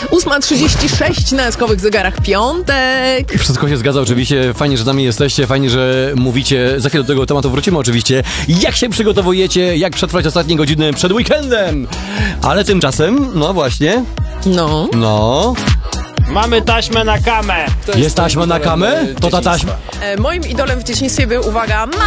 8:36 na eskowych zegarach, piątek. Wszystko się zgadza oczywiście, fajnie, że z nami jesteście, fajnie, że mówicie, za chwilę do tego tematu wrócimy oczywiście, jak się przygotowujecie, jak przetrwać ostatnie godziny przed weekendem. Ale tymczasem, no właśnie, no... Mamy taśmę na kamę. Jest taśma na kamę? To ta taśma. Moim idolem w dzieciństwie był, uwaga,